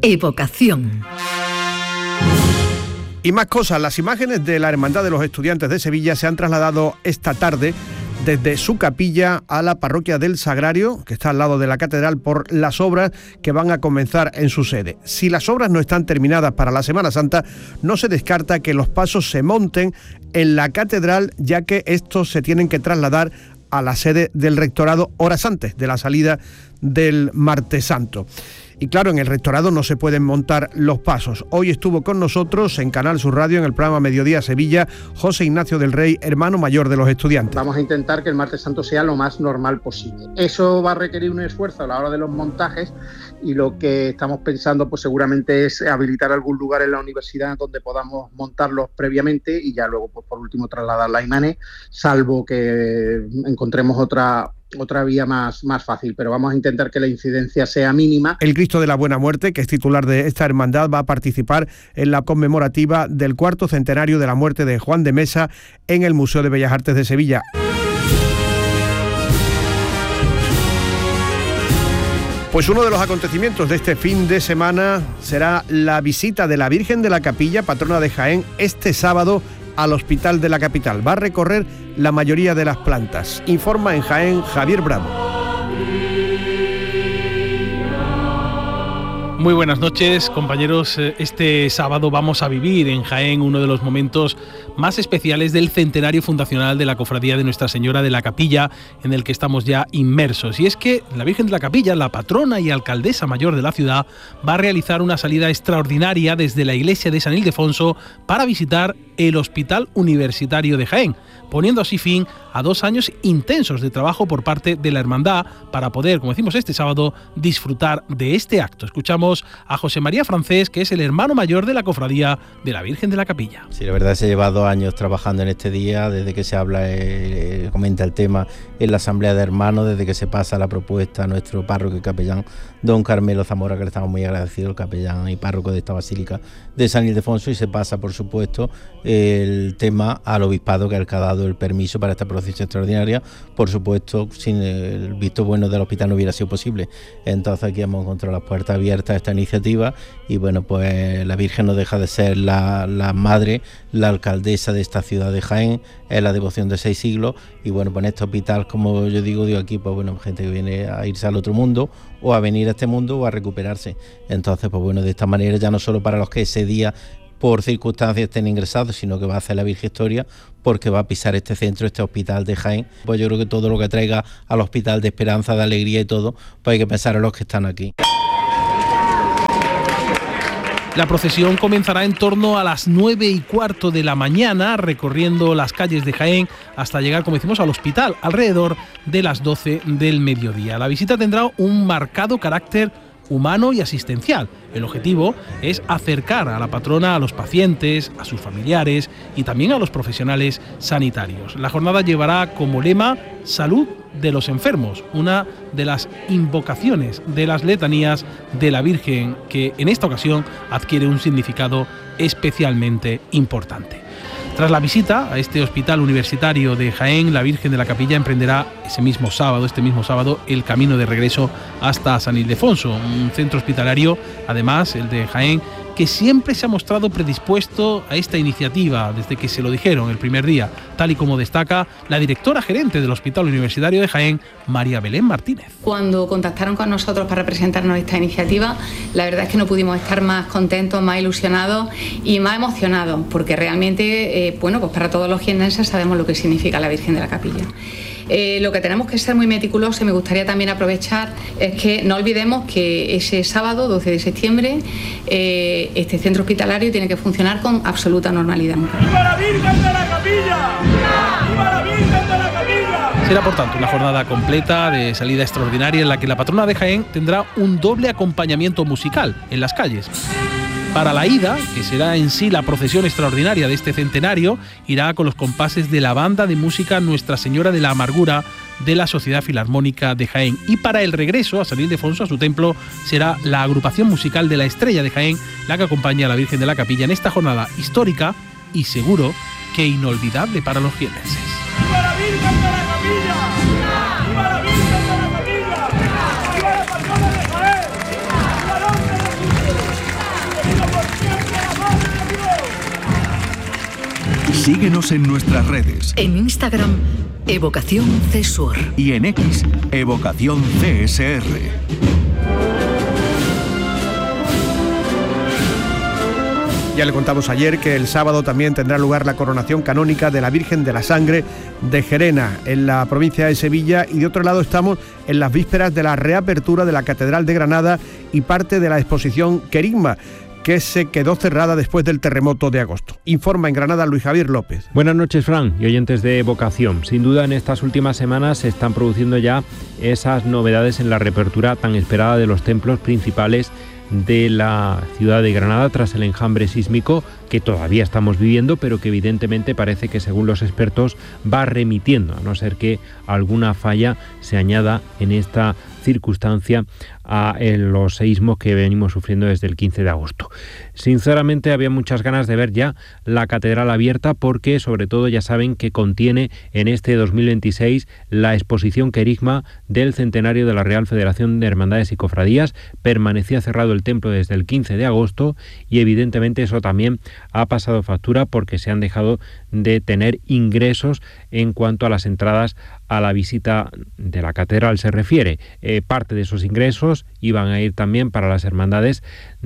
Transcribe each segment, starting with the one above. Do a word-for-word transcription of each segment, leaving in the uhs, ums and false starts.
Evocación. Y más cosas, las imágenes de la Hermandad de los Estudiantes de Sevilla se han trasladado esta tarde desde su capilla a la parroquia del Sagrario, que está al lado de la catedral, por las obras que van a comenzar en su sede. Si las obras no están terminadas para la Semana Santa, no se descarta que los pasos se monten en la catedral, ya que estos se tienen que trasladar a la sede del rectorado horas antes de la salida del Martes Santo. Y claro, en el rectorado no se pueden montar los pasos. Hoy estuvo con nosotros en Canal Sur Radio, en el programa Mediodía Sevilla, José Ignacio del Rey, hermano mayor de los estudiantes. Vamos a intentar que el Martes Santo sea lo más normal posible. Eso va a requerir un esfuerzo a la hora de los montajes, y lo que estamos pensando pues seguramente es habilitar algún lugar en la universidad donde podamos montarlos previamente y ya luego pues por último trasladar la imanes, salvo que encontremos otra otra vía más, más fácil, pero vamos a intentar que la incidencia sea mínima. El Cristo de la Buena Muerte, que es titular de esta hermandad, va a participar en la conmemorativa del cuarto centenario de la muerte de Juan de Mesa en el Museo de Bellas Artes de Sevilla. Pues uno de los acontecimientos de este fin de semana será la visita de la Virgen de la Capilla, patrona de Jaén, este sábado al Hospital de la Capital. Va a recorrer la mayoría de las plantas. Informa en Jaén Javier Bravo. Muy buenas noches, compañeros. Este sábado vamos a vivir en Jaén uno de los momentos más especiales del centenario fundacional de la Cofradía de Nuestra Señora de la Capilla, en el que estamos ya inmersos. Y es que la Virgen de la Capilla, la patrona y alcaldesa mayor de la ciudad, va a realizar una salida extraordinaria desde la iglesia de San Ildefonso para visitar el Hospital Universitario de Jaén, poniendo así fin a dos años intensos de trabajo por parte de la hermandad para poder, como decimos este sábado, disfrutar de este acto. Escuchamos a José María Francés, que es el hermano mayor de la Cofradía de la Virgen de la Capilla. Sí, la verdad se lleva dos años trabajando en este día, desde que se habla, eh, comenta el tema en la Asamblea de Hermanos, desde que se pasa la propuesta a nuestro párroco y capellán, don Carmelo Zamora, que le estamos muy agradecidos, el capellán y párroco de esta basílica de San Ildefonso, y se pasa, por supuesto, el tema al obispado, que es el que ha dado el permiso para esta procesión extraordinaria. Por supuesto, sin el visto bueno del hospital no hubiera sido posible. Entonces aquí hemos encontrado las puertas abiertas a esta iniciativa, y bueno, pues la Virgen no deja de ser la, la madre, la alcaldesa de esta ciudad de Jaén, es la devoción de seis siglos, y bueno, pues en este hospital, como yo digo, digo aquí, pues bueno, gente que viene a irse al otro mundo, o a venir a este mundo, o a recuperarse. Entonces, pues bueno, de esta manera, ya no solo para los que ese día por circunstancias estén ingresados, sino que va a hacer la Virgen historia, porque va a pisar este centro, este hospital de Jaén. Pues yo creo que todo lo que traiga al hospital de esperanza, de alegría y todo, pues hay que pensar en los que están aquí. La procesión comenzará en torno a las nueve y cuarto de la mañana, recorriendo las calles de Jaén hasta llegar, como decimos, al hospital, alrededor de las doce del mediodía. La visita tendrá un marcado carácter humano y asistencial. El objetivo es acercar a la patrona a los pacientes, a sus familiares y también a los profesionales sanitarios. La jornada llevará como lema Salud de los enfermos, una de las invocaciones de las letanías de la Virgen, que en esta ocasión adquiere un significado especialmente importante. Tras la visita a este hospital universitario de Jaén, la Virgen de la Capilla emprenderá ese mismo sábado, este mismo sábado, el camino de regreso hasta San Ildefonso, un centro hospitalario, además el de Jaén, que siempre se ha mostrado predispuesto a esta iniciativa desde que se lo dijeron el primer día, tal y como destaca la directora gerente del Hospital Universitario de Jaén, María Belén Martínez. Cuando contactaron con nosotros para presentarnos esta iniciativa, la verdad es que no pudimos estar más contentos, más ilusionados y más emocionados, porque realmente, eh, bueno, pues para todos los jiennenses sabemos lo que significa la Virgen de la Capilla. Eh, lo que tenemos que ser muy meticulosos, y me gustaría también aprovechar, es que no olvidemos que ese sábado doce de septiembre eh, este centro hospitalario tiene que funcionar con absoluta normalidad. ¡Viva la Virgen de la Capilla! ¡Viva la Virgen de la Capilla! Será, por tanto, una jornada completa de salida extraordinaria en la que la patrona de Jaén tendrá un doble acompañamiento musical en las calles. Para la ida, que será en sí la procesión extraordinaria de este centenario, irá con los compases de la banda de música Nuestra Señora de la Amargura de la Sociedad Filarmónica de Jaén. Y para el regreso a San Ildefonso, a su templo, será la agrupación musical de la Estrella de Jaén la que acompaña a la Virgen de la Capilla en esta jornada histórica y seguro que inolvidable para los jiennenses. ¡Viva la Virgen de la Capilla! ¡Viva la Virgen de la Capilla! ¡Viva la patrona de Jaén! ¡Viva el hombre de Jesús! Síguenos en nuestras redes. En Instagram, Evocación C S U R. Y en X, Evocación C S R. Ya le contamos ayer que el sábado también tendrá lugar la coronación canónica de la Virgen de la Sangre de Gerena, en la provincia de Sevilla, y de otro lado estamos en las vísperas de la reapertura de la Catedral de Granada y parte de la exposición Querigma, que se quedó cerrada después del terremoto de agosto. Informa en Granada Luis Javier López. Buenas noches, Fran, y oyentes de Evocación. Sin duda, en estas últimas semanas se están produciendo ya esas novedades en la reapertura tan esperada de los templos principales de la ciudad de Granada tras el enjambre sísmico que todavía estamos viviendo, pero que evidentemente parece que, según los expertos, va remitiendo, a no ser que alguna falla se añada en esta circunstancia a los seísmos que venimos sufriendo desde el quince de agosto. Sinceramente, había muchas ganas de ver ya la catedral abierta porque, sobre todo, ya saben que contiene en este dos mil veintiséis la exposición Querigma del centenario de la Real Federación de Hermandades y Cofradías. Permanecía cerrado el templo desde el quince de agosto y evidentemente eso también ha pasado factura porque se han dejado de tener ingresos en cuanto a las entradas a la visita de la catedral se refiere. Eh, parte de esos ingresos iban a ir también para las hermandades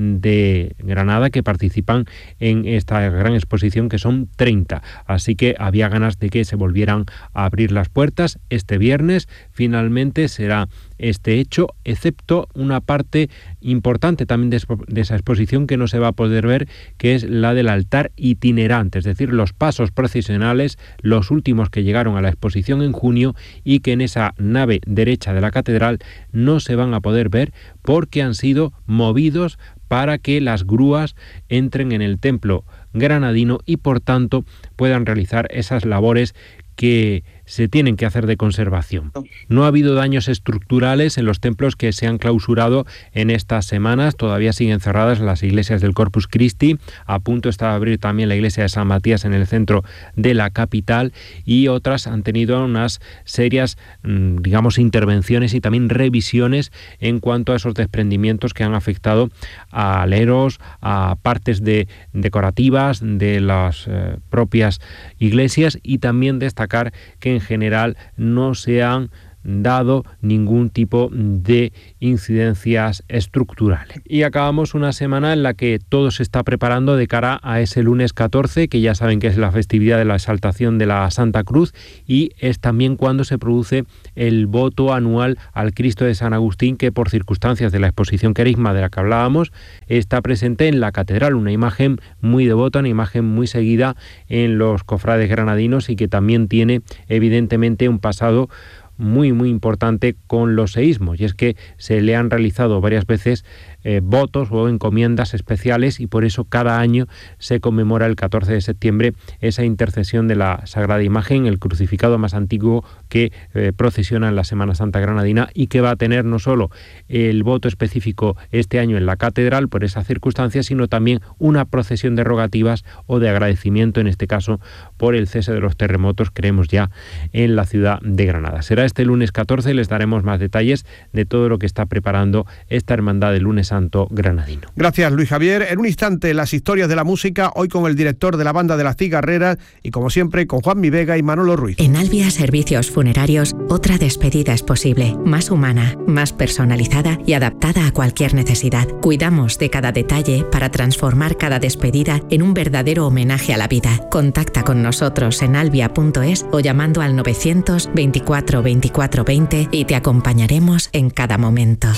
de Granada que participan en esta gran exposición, que son treinta. Así que había ganas de que se volvieran a abrir las puertas. Este viernes finalmente será este hecho, excepto una parte importante también de, de esa exposición que no se va a poder ver, que es la del altar itinerante, es decir, los pasos procesionales, los últimos que llegaron a la exposición en junio y que en esa nave derecha de la catedral no se van a poder ver porque han sido movidos para que las grúas entren en el templo granadino y por tanto puedan realizar esas labores que se tienen que hacer de conservación. No ha habido daños estructurales en los templos que se han clausurado en estas semanas. Todavía siguen cerradas las iglesias del Corpus Christi. A punto está de abrir también la iglesia de San Matías en el centro de la capital, y otras han tenido unas serias, digamos, intervenciones y también revisiones en cuanto a esos desprendimientos que han afectado a aleros, a partes de decorativas de las eh, propias iglesias, y también destacar que en general no se han dado ningún tipo de incidencias estructurales. Y acabamos una semana en la que todo se está preparando de cara a ese lunes catorce, que ya saben que es la festividad de la exaltación de la Santa Cruz, y es también cuando se produce el voto anual al Cristo de San Agustín, que por circunstancias de la exposición Querigma de la que hablábamos está presente en la catedral, una imagen muy devota, una imagen muy seguida en los cofrades granadinos y que también tiene evidentemente un pasado muy muy importante con los seísmos, y es que se le han realizado varias veces eh, votos o encomiendas especiales, y por eso cada año se conmemora el catorce de septiembre esa intercesión de la Sagrada Imagen, el crucificado más antiguo que eh, procesiona en la Semana Santa granadina, y que va a tener no solo el voto específico este año en la catedral por esa circunstancia, sino también una procesión de rogativas o de agradecimiento, en este caso por el cese de los terremotos, creemos ya, en la ciudad de Granada. Será este lunes catorce, les daremos más detalles de todo lo que está preparando esta hermandad del Lunes Santo granadino. Gracias, Luis Javier. En un instante, las historias de la música, hoy con el director de la Banda de las Cigarreras y, como siempre, con Juanmi Vega y Manolo Ruiz. En Albia Servicios Funerarios, otra despedida es posible, más humana, más personalizada y adaptada a cualquier necesidad. Cuidamos de cada detalle para transformar cada despedida en un verdadero homenaje a la vida. Contacta con nosotros en albia punto es o llamando al novecientos veinticuatro veinticuatro veinte y te acompañaremos en cada momento.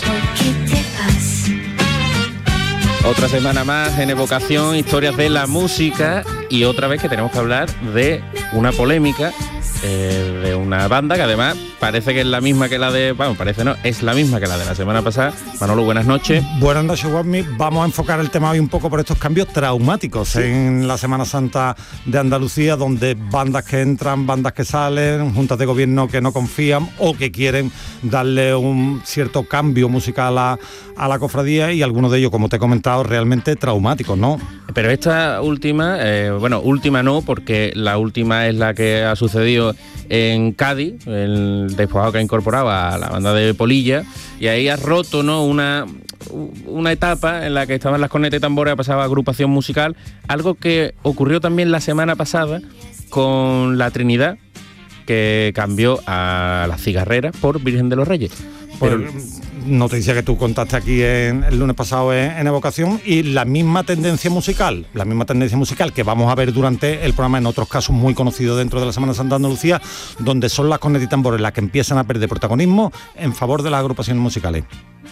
Otra semana más en Evocación, historias de la música, y otra vez que tenemos que hablar de una polémica eh, de una banda que además parece que es la misma que la de... Bueno, parece no, es la misma que la de la semana pasada. Manolo, buenas noches. Buenas noches, Juanmi. Vamos a enfocar el tema hoy un poco por estos cambios traumáticos sí. en la Semana Santa de Andalucía, donde bandas que entran, bandas que salen, juntas de gobierno que no confían o que quieren darle un cierto cambio musical a, a la cofradía, y algunos de ellos, como te he comentado, realmente traumáticos, ¿no? Pero esta última, eh, bueno, última no, porque la última es la que ha sucedido en Cádiz, el despojado que ha incorporado a la banda de Polilla, y ahí ha roto, ¿no?, una, una etapa en la que estaban las cornetas y tambores, pasaba agrupación musical, algo que ocurrió también la semana pasada con la Trinidad, que cambió a las cigarreras por Virgen de los Reyes. Pues, Pero, noticia que tú contaste aquí en, el lunes pasado en, en Evocación, y la misma tendencia musical, la misma tendencia musical que vamos a ver durante el programa en otros casos muy conocidos dentro de la Semana Santa de Andalucía, donde son las cornetas y tambores las que empiezan a perder protagonismo en favor de las agrupaciones musicales.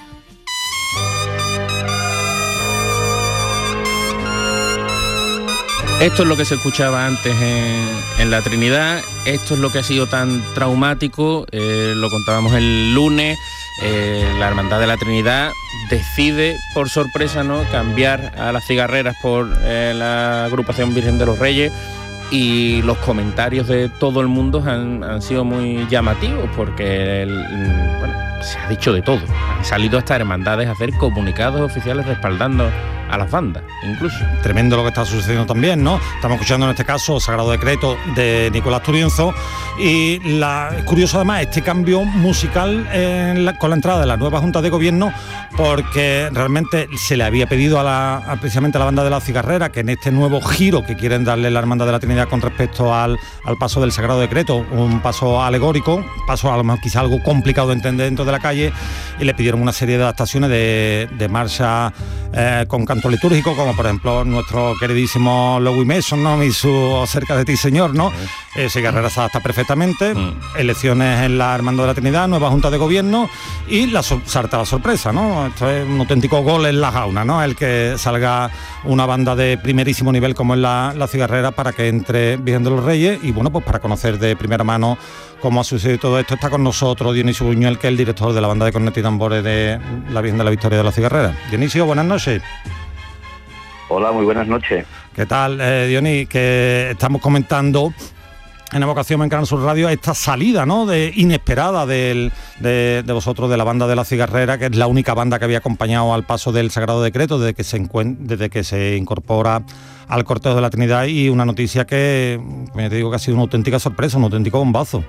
Esto es lo que se escuchaba antes en, en la Trinidad, esto es lo que ha sido tan traumático, eh, lo contábamos el lunes, eh, la Hermandad de la Trinidad decide por sorpresa, ¿no?, cambiar a las cigarreras por eh, la agrupación Virgen de los Reyes, y los comentarios de todo el mundo han, han sido muy llamativos, porque el, bueno, se ha dicho de todo, han salido hasta hermandades a hacer comunicados oficiales respaldando a las bandas, incluso. Tremendo lo que está sucediendo también, ¿no? Estamos escuchando en este caso Sagrado Decreto de Nicolás Turienzo, y la, es curioso además este cambio musical en la, con la entrada de la nueva Junta de Gobierno, porque realmente se le había pedido a la, a, precisamente a la banda de la Cigarrera que en este nuevo giro que quieren darle la Hermandad de la Trinidad con respecto al, al paso del Sagrado Decreto, un paso alegórico, paso a lo mejor quizá algo complicado de entender dentro de la calle, y le pidieron una serie de adaptaciones de, de marcha eh, con canto litúrgico, como por ejemplo nuestro queridísimo Louis Mason, ¿no?, y su Cerca de ti, Señor, ¿no? Sí. Eh, Cigarrera se adapta perfectamente, mm. elecciones en la Hermandad de la Trinidad, nueva Junta de Gobierno, y la so- salta la sorpresa, ¿no? Esto es un auténtico gol en la jauna, ¿no? El que salga una banda de primerísimo nivel como es la, la Cigarrera para que entre Virgen de los Reyes, y bueno, pues para conocer de primera mano cómo ha sucedido todo esto, está con nosotros Dionisio Buñuel, que es el director de la banda de cornetas y tambores de la Virgen de la Victoria de la Cigarrera. Dionisio, buenas noches. Hola, muy buenas noches. ¿Qué tal, eh, Dionis? Que estamos comentando en Evocación en Canal Sur Radio esta salida, ¿no?, de inesperada del, de, de vosotros, de la banda de la Cigarrera, que es la única banda que había acompañado al paso del Sagrado Decreto desde que se encuent- desde que se incorpora al cortejo de la Trinidad, y una noticia que, me te digo, que ha sido una auténtica sorpresa, un auténtico bombazo.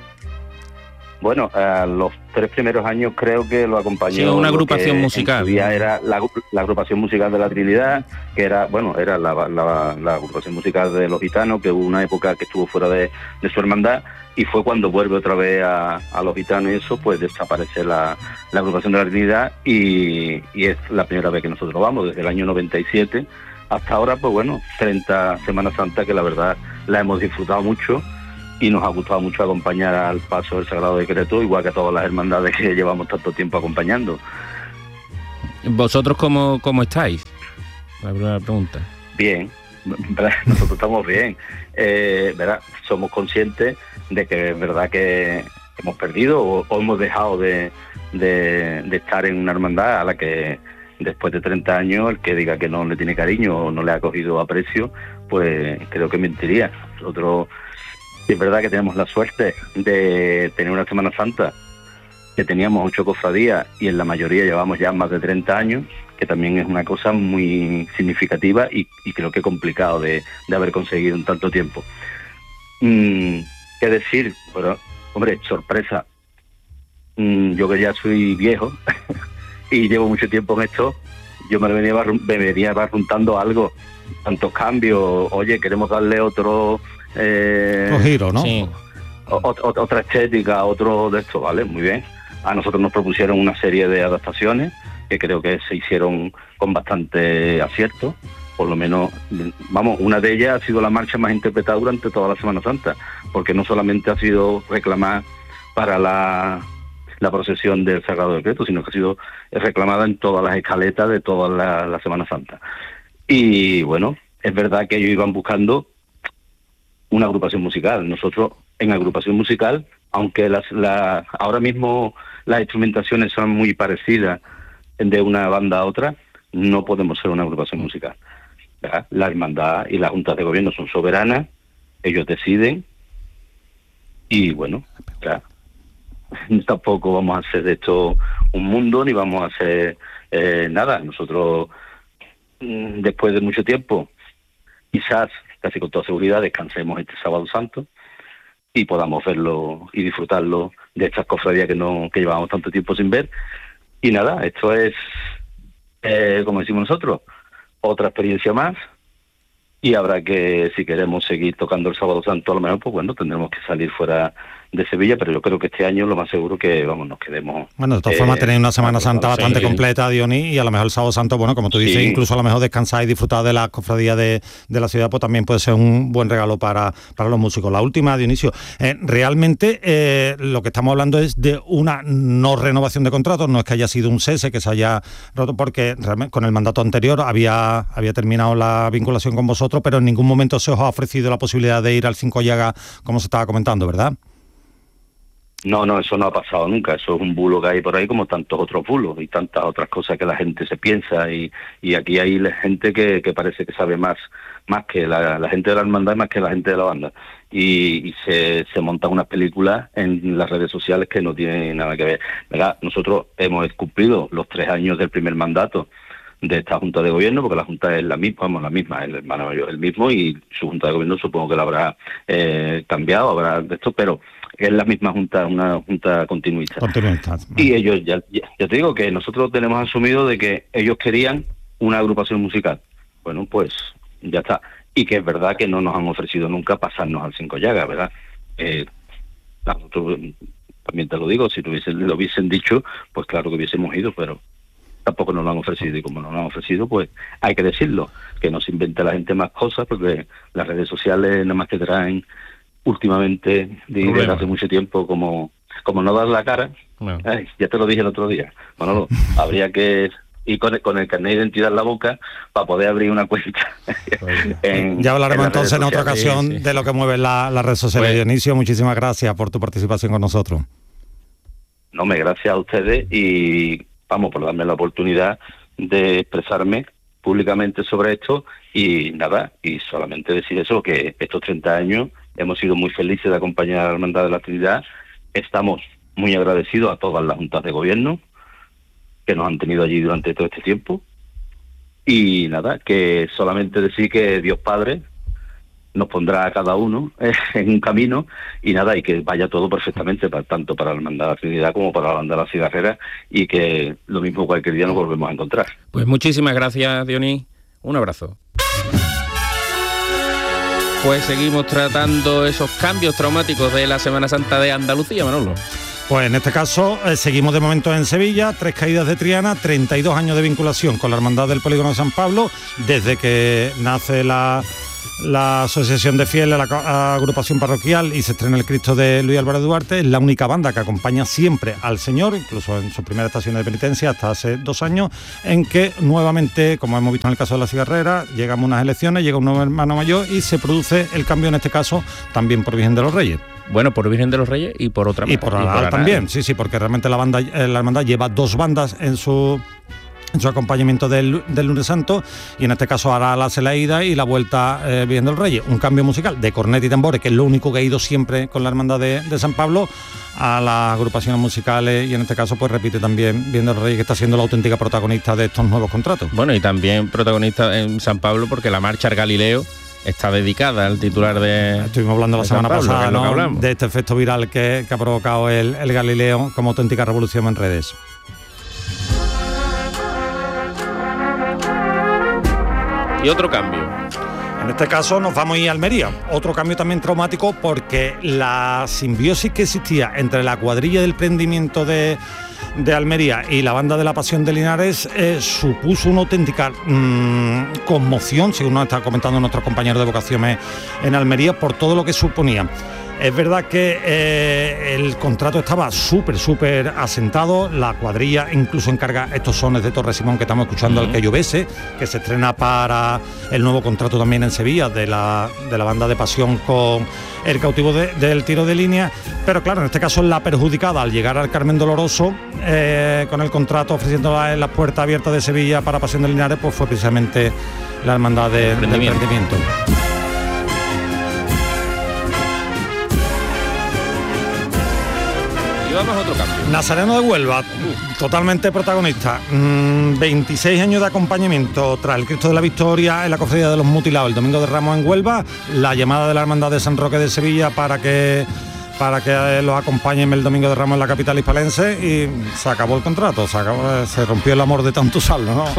Bueno, eh, los tres primeros años creo que lo acompañó. Sí, una agrupación musical. En su día era la, la agrupación musical de la Trinidad, que era, bueno, era la, la, la agrupación musical de los gitanos, que hubo una época que estuvo fuera de, de su hermandad, y fue cuando vuelve otra vez a, a los gitanos y eso, pues desaparece la, la agrupación de la Trinidad, y, y es la primera vez que nosotros vamos, desde el año noventa y siete hasta ahora, pues bueno, treinta Semanas Santas que la verdad la hemos disfrutado mucho, y nos ha gustado mucho acompañar al paso del Sagrado Decreto, igual que a todas las hermandades que llevamos tanto tiempo acompañando. ¿Vosotros cómo, cómo estáis? La primera pregunta. Bien, ¿verdad? Nosotros estamos bien. Eh, ¿verdad? Somos conscientes de que es verdad que hemos perdido o, o hemos dejado de, de, de estar en una hermandad a la que después de treinta años el que diga que no le tiene cariño o no le ha cogido aprecio, pues creo que mentiría. Nosotros... es verdad que tenemos la suerte de tener una Semana Santa que teníamos ocho cofradías y en la mayoría llevamos ya más de treinta años, que también es una cosa muy significativa y, y creo que complicado de, de haber conseguido en tanto tiempo. Mm, ¿Qué decir? Bueno, hombre, sorpresa. Mm, yo que ya soy viejo y llevo mucho tiempo en esto, yo me venía, me venía barruntando algo, tantos cambios, oye, queremos darle otro... Eh, otro giro, ¿no? Sí. O, o, otra estética, otro de esto, ¿vale? Muy bien. A nosotros nos propusieron una serie de adaptaciones que creo que se hicieron con bastante acierto, por lo menos, vamos, una de ellas ha sido la marcha más interpretada durante toda la Semana Santa, porque no solamente ha sido reclamada para la, la procesión del Sagrado Decreto, sino que ha sido reclamada en todas las escaletas de toda la, la Semana Santa. Y bueno, es verdad que ellos iban buscando una agrupación musical. Nosotros en agrupación musical, aunque las, la, ahora mismo las instrumentaciones son muy parecidas de una banda a otra, no podemos ser una agrupación musical, ¿verdad? La hermandad y las juntas de gobierno son soberanas, ellos deciden, y bueno, ¿verdad? Tampoco vamos a hacer de esto un mundo, ni vamos a hacer eh, nada. Nosotros, después de mucho tiempo, quizás casi con toda seguridad descansemos este Sábado Santo y podamos verlo y disfrutarlo de estas cofradías que no que llevamos tanto tiempo sin ver. Y nada, esto es eh, como decimos nosotros, otra experiencia más. Y habrá que, si queremos seguir tocando el Sábado Santo, a lo mejor, pues bueno, tendremos que salir fuera de Sevilla, pero yo creo que este año lo más seguro que, vamos, nos quedemos... Bueno, de todas eh, formas tenéis una Semana Santa bastante sí, completa, Dionis, y a lo mejor el Sábado Santo, bueno, como tú dices, sí. incluso a lo mejor descansar y disfrutar de las cofradías de, de la ciudad, pues también puede ser un buen regalo para, para los músicos. La última, Dionisio, eh, realmente eh, lo que estamos hablando es de una no renovación de contratos, no es que haya sido un cese, que se haya roto, porque realmente con el mandato anterior había, había terminado la vinculación con vosotros, pero en ningún momento se os ha ofrecido la posibilidad de ir al Cinco Llagas, como se estaba comentando, ¿verdad? No, no, eso no ha pasado nunca, eso es un bulo que hay por ahí como tantos otros bulos y tantas otras cosas que la gente se piensa y, y aquí hay gente que, que parece que sabe más más que la, la gente de la hermandad, más que la gente de la banda y, y se, se montan unas películas en las redes sociales que no tienen nada que ver. ¿Verdad? Nosotros hemos cumplido los tres años del primer mandato de esta Junta de Gobierno, porque la Junta es la misma, vamos, la misma, el hermano mayor el mismo y su Junta de Gobierno supongo que la habrá eh, cambiado, habrá de esto, pero es la misma Junta, una Junta continuista. Continuista. Y ellos, ya, ya, ya te digo que nosotros tenemos asumido de que ellos querían una agrupación musical. Bueno, pues ya está. Y que es verdad que no nos han ofrecido nunca pasarnos al Cinco Llagas, ¿verdad? Eh, nosotros, también te lo digo, si tuviesen, lo hubiesen dicho, pues claro que hubiésemos ido, pero tampoco nos lo han ofrecido y como no nos lo han ofrecido, pues hay que decirlo, que no se invente la gente más cosas, porque las redes sociales nada más que traen últimamente, desde hace mucho tiempo, como como no dar la cara. No. Ay, ya te lo dije el otro día, Manolo, habría que ir con el, con el carnet de identidad en la boca para poder abrir una cuenta. en, ya hablaremos en entonces en otra sociales. ocasión sí, sí. de lo que mueve la, la red social. Pues, Dionisio, muchísimas gracias por tu participación con nosotros. No, me gracias a ustedes y vamos, por darme la oportunidad de expresarme públicamente sobre esto y nada, y solamente decir eso, que estos treinta años hemos sido muy felices de acompañar a la Hermandad de la Trinidad, estamos muy agradecidos a todas las juntas de gobierno que nos han tenido allí durante todo este tiempo y nada, que solamente decir que Dios Padre nos pondrá a cada uno eh, en un camino y nada, y que vaya todo perfectamente, para, tanto para la Hermandad de la Trinidad como para la Banda de la Cigarrera y que lo mismo cualquier día nos volvemos a encontrar. Pues muchísimas gracias, Dionis. Un abrazo. Pues seguimos tratando esos cambios traumáticos de la Semana Santa de Andalucía, Manolo. Pues en este caso eh, seguimos de momento en Sevilla, tres caídas de Triana, treinta y dos años de vinculación con la Hermandad del Polígono de San Pablo, desde que nace la, la Asociación de Fieles, la agrupación parroquial y se estrena el Cristo de Luis Álvarez Duarte. Es la única banda que acompaña siempre al Señor, incluso en su primera estación de penitencia hasta hace dos años, en que nuevamente, como hemos visto en el caso de la Cigarrera, llegamos a unas elecciones, llega un nuevo hermano mayor y se produce el cambio en este caso también por Virgen de los Reyes. Bueno, por Virgen de los Reyes y por otra más. Y por Aral también, sí, sí, porque realmente la banda, la hermandad lleva dos bandas en su en su acompañamiento del, del lunes santo y en este caso Aral hace la ida y la vuelta eh, Virgen de los Reyes. Un cambio musical de cornet y tambores, que es lo único que ha ido siempre con la hermandad de, de San Pablo, a las agrupaciones musicales y en este caso pues repite también Virgen de los Reyes, que está siendo la auténtica protagonista de estos nuevos contratos. Bueno, y también protagonista en San Pablo porque la marcha al Galileo está dedicada al titular de... Estuvimos hablando la semana Pablo, pasada, ¿no? de este efecto viral que, que ha provocado el, el Galileo como auténtica revolución en redes. Y otro cambio. En este caso nos vamos a ir a Almería. Otro cambio también traumático porque la simbiosis que existía entre la cuadrilla del prendimiento de... de Almería y la banda de la Pasión de Linares eh, supuso una auténtica mmm, conmoción, según nos está comentando nuestros compañeros de vocaciones en Almería, por todo lo que suponía. Es verdad que eh, el contrato estaba súper, súper asentado, la cuadrilla incluso encarga estos sones de Torre Simón que estamos escuchando, uh-huh. al que llovese, que se estrena para el nuevo contrato también en Sevilla de la, de la banda de Pasión con el cautivo de, del tiro de línea, pero claro, en este caso la perjudicada al llegar al Carmen Doloroso eh, con el contrato ofreciendo las la puertas abiertas de Sevilla para Pasión de Linares, pues fue precisamente la hermandad de, del prendimiento. Y vamos a otro cambio. Nazareno de Huelva, uh. totalmente protagonista. Mm, veintiséis años de acompañamiento tras el Cristo de la Victoria en la Cofradía de los Mutilados el Domingo de Ramos en Huelva. La llamada de la Hermandad de San Roque de Sevilla para que para que los acompañen el Domingo de Ramos en la capital hispalense y se acabó el contrato, se, acabó, se rompió el amor de tanto usarlo, ¿no?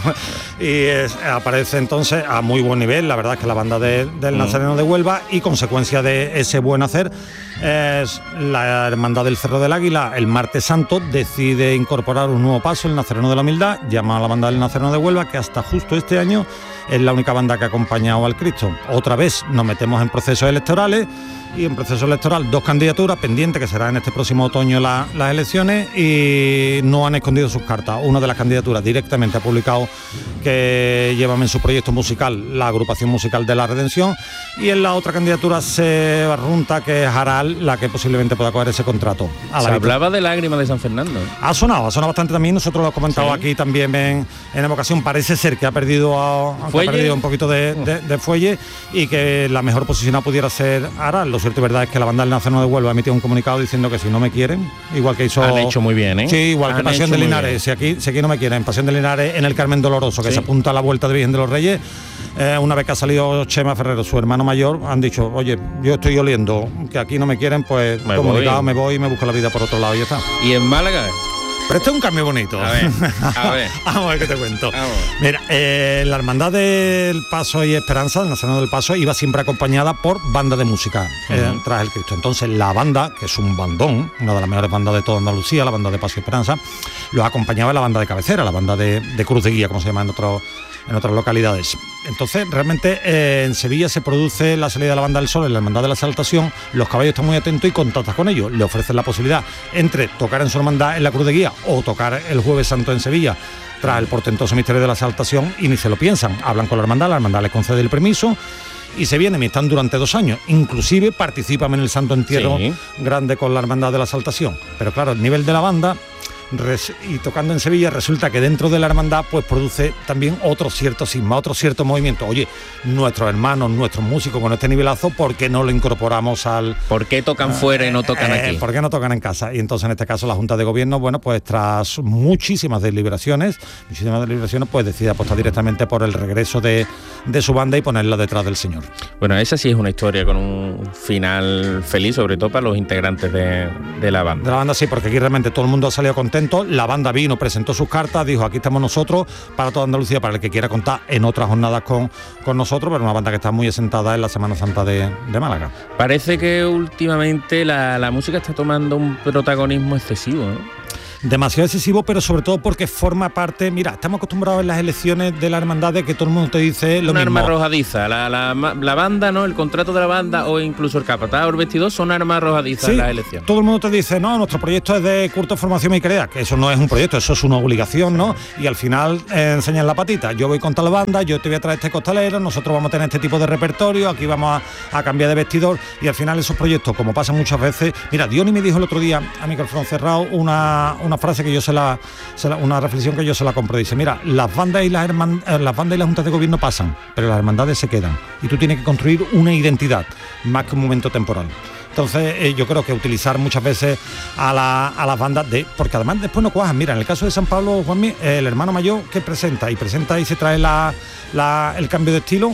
Y es, aparece entonces a muy buen nivel, la verdad es que la banda de, del mm. Nazareno de Huelva, y consecuencia de ese buen hacer, es la Hermandad del Cerro del Águila el martes santo decide incorporar un nuevo paso, el Nazareno de la Humildad, llama a la banda del Nazareno de Huelva, que hasta justo este año es la única banda que ha acompañado al Cristo. Otra vez nos metemos en procesos electorales, y en proceso electoral dos candidaturas pendientes, que será en este próximo otoño la, las elecciones, y no han escondido sus cartas. Una de las candidaturas directamente ha publicado que llevan en su proyecto musical la agrupación musical de la Redención, y en la otra candidatura se barrunta que es Aral la que posiblemente pueda coger ese contrato. A se la hablaba de Lágrimas de San Fernando. Ha sonado, ha sonado bastante también, nosotros lo hemos comentado ¿Sí? aquí también en, en Evocación. Parece ser que ha perdido, a, que ha perdido un poquito de, de, de fuelle, y que la mejor posicionada pudiera ser Aral. Lo cierto y verdad es que la banda del Nazareno de Huelva ha emitido un comunicado diciendo que si no me quieren, igual que hizo... Han hecho muy bien, ¿eh? Sí, igual Han que Pasión de Linares, si aquí, si aquí no me quieren, Pasión de Linares en el Carmen Doloroso, que sí. se apunta a la Vuelta de Virgen de los Reyes, eh, una vez que ha salido Chema Ferrero, su hermano mayor, han dicho, oye, yo estoy oliendo que aquí no me quieren, pues me comunicado, voy. me voy y me busco la vida por otro lado y ya está. ¿Y en Málaga? Pero este es un cambio bonito. A ver, a ver. Vamos a ver qué te cuento. Vamos. Mira, eh, la Hermandad del Paso y Esperanza, el Nazareno del Paso, iba siempre acompañada por banda de música eh, uh-huh. tras el Cristo. Entonces la banda, que es un bandón, una de las mejores bandas de toda Andalucía, la banda de Paso y Esperanza, los acompañaba la banda de cabecera, la banda de, de Cruz de Guía, como se llama en otros en otras localidades. Entonces, realmente eh, en Sevilla se produce la salida de la Banda del Sol en la Hermandad de la Exaltación, los caballos están muy atentos y contactas con ellos, le ofrecen la posibilidad entre tocar en su hermandad en la Cruz de Guía o tocar el Jueves Santo en Sevilla tras el portentoso misterio de la Exaltación, y ni se lo piensan, hablan con la hermandad, la hermandad les concede el permiso y se vienen y están durante dos años, inclusive participan en el Santo Entierro sí. grande con la Hermandad de la Exaltación. Pero claro, el nivel de la banda y tocando en Sevilla, resulta que dentro de la hermandad pues produce también otro cierto sisma, otro cierto movimiento. Oye, nuestros hermanos, nuestros músicos con este nivelazo, ¿por qué no lo incorporamos al...? ¿Por qué tocan fuera y no tocan eh, aquí? ¿Por qué no tocan en casa? Y entonces en este caso la Junta de Gobierno, bueno, pues tras muchísimas deliberaciones, muchísimas deliberaciones, pues decide apostar directamente por el regreso de, de su banda y ponerla detrás del Señor. Bueno, esa sí es una historia con un final feliz, sobre todo para los integrantes de, de la banda. De la banda sí, porque aquí realmente todo el mundo ha salido contento. La banda vino, presentó sus cartas, dijo aquí estamos nosotros para toda Andalucía, para el que quiera contar en otras jornadas con, con nosotros, pero una banda que está muy asentada en la Semana Santa de, de Málaga. Parece que últimamente la, la música está tomando un protagonismo excesivo, ¿no? Demasiado excesivo, pero sobre todo porque forma parte... Mira, estamos acostumbrados en las elecciones de la hermandad de que todo el mundo te dice lo Una mismo. Una arma arrojadiza, la, la, la banda, ¿no? El contrato de la banda o incluso el capataz o el vestidor son armas arrojadizas sí, en las elecciones. Todo el mundo te dice, no, nuestro proyecto es de culto, formación y calidad, que eso no es un proyecto, eso es una obligación, ¿no? Y al final eh, enseñan la patita. Yo voy con tal banda, yo te voy a traer este costalero, nosotros vamos a tener este tipo de repertorio, aquí vamos a, a cambiar de vestidor, y al final esos proyectos, como pasa muchas veces... Mira, Diony me dijo el otro día, a micrófono cerrado, una, una frase que yo se la una reflexión que yo se la compro. Dice, mira, las bandas y las hermand- las bandas y las juntas de gobierno pasan, pero las hermandades se quedan y tú tienes que construir una identidad más que un momento temporal. Entonces eh, yo creo que utilizar muchas veces a, la, a las bandas de, porque además después no cuajan. Mira, en el caso de San Pablo, Juanmi, eh, el hermano mayor que presenta y presenta y se trae la, la, el cambio de estilo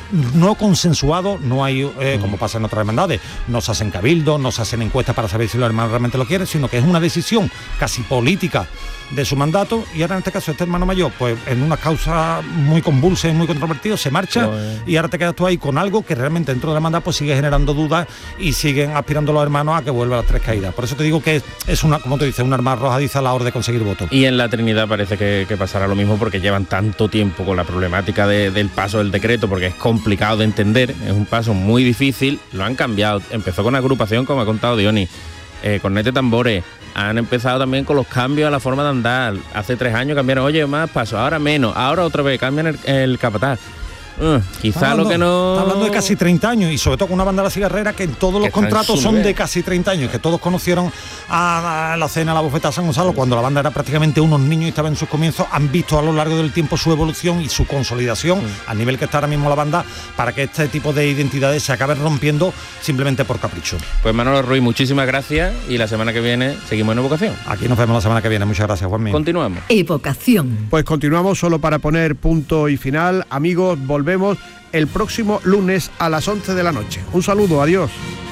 no consensuado, no hay, eh, mm. como pasa en otras hermandades, no se hacen cabildos, no se hacen encuestas para saber si los hermanos realmente lo quieren, sino que es una decisión casi política de su mandato, y ahora en este caso este hermano mayor, pues en una causa muy convulsa y muy controvertida, se marcha no, eh. y ahora te quedas tú ahí con algo que realmente dentro de la hermandad pues sigue generando dudas y siguen aspirando los hermanos a que vuelva a las tres caídas. Por eso te digo que es, es una, como te dices, una arma arrojadiza a la hora de conseguir votos. Y en la Trinidad parece que, que pasará lo mismo, porque llevan tanto tiempo con la problemática de, del paso del decreto, porque es complicado de entender, es un paso muy difícil, lo han cambiado, empezó con agrupación, como ha contado Diony, eh, cornete, tambores, han empezado también con los cambios a la forma de andar, hace tres años cambiaron, oye, más paso, ahora menos, ahora otra vez cambian el, el capataz. Uh, quizá lo que no... Está hablando de casi treinta años, y sobre todo con una banda de la cigarrera que en todos los contratos son de casi treinta años, que todos conocieron a, a la cena, a la bufeta de San Gonzalo, cuando la banda era prácticamente unos niños y estaba en sus comienzos. Han visto a lo largo del tiempo su evolución y su consolidación mm. al nivel que está ahora mismo la banda, para que este tipo de identidades se acaben rompiendo simplemente por capricho. Pues Manolo Ruiz, muchísimas gracias, y la semana que viene seguimos en Evocación. Aquí nos vemos la semana que viene. Muchas gracias, Juanmi. Continuamos. Evocación. Pues continuamos, solo para poner punto y final. Amigos, volvemos el próximo lunes a las once de la noche. Un saludo, adiós.